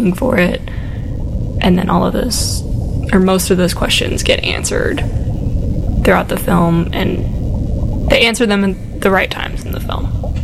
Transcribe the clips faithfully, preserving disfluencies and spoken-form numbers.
looking for it. And then all of those, or most of those questions get answered throughout the film, and they answer them in the right times in the film.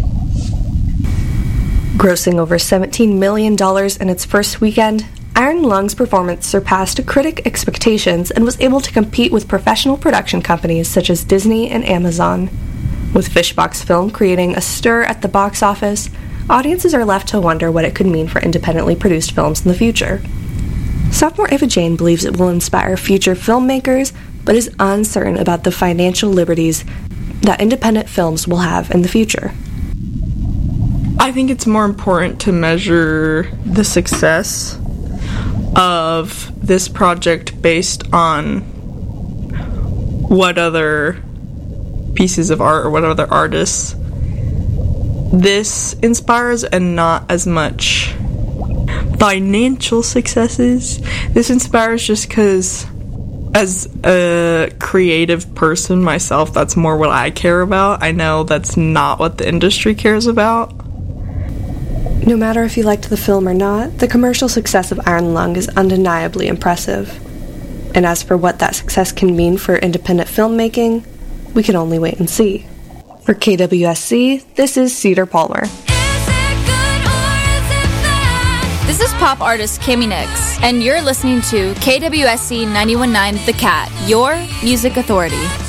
Grossing over seventeen million dollars in its first weekend, Iron Lung's performance surpassed critic expectations and was able to compete with professional production companies such as Disney and Amazon. With Fishbox Film creating a stir at the box office, audiences are left to wonder what it could mean for independently produced films in the future. Sophomore Ava Jane believes it will inspire future filmmakers, but is uncertain about the financial liberties that independent films will have in the future. I think it's more important to measure the success of this project based on what other pieces of art or what other artists this inspires, and not as much financial successes. This inspires just because, as a creative person myself, that's more what I care about. I know that's not what the industry cares about. No matter if you liked the film or not, the commercial success of Iron Lung is undeniably impressive. And as for what that success can mean for independent filmmaking, we can only wait and see. For K W S C, this is Cedar Palmer. This is pop artist Cami Nix, and you're listening to K W S C ninety-one point nine The Cat, your music authority.